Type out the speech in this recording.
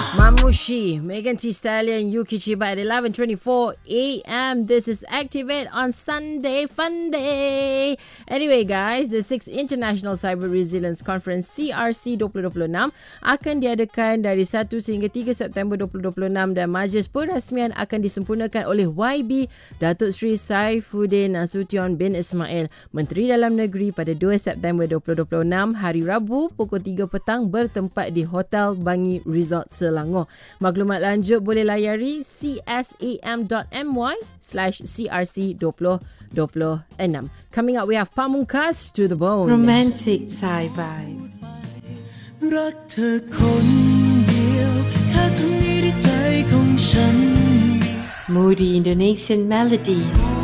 Mamushi, Megan Thee Stallion, Yuki Chiba at 11:24 a.m. This is Activate on Sunday Fun Day. Anyway guys, the 6th International Cyber Resilience Conference CRC 2026 akan diadakan dari 1 sehingga 3 September 2026 dan majlis perasmian akan disempurnakan oleh YB Datuk Seri Saifuddin Nasution bin Ismail, Menteri Dalam Negeri pada 2 September 2026 hari Rabu pukul 3 petang bertempat di Hotel Bangi Resort Selangor. Maklumat lanjut boleh layari csam.my/crc2026. Coming up, we have Pamungkas to the Bone. Romantic Thai vibe. รักเธอคนเดียวแค่เท่านี้ที่ใจของฉัน Moody Indonesian melodies.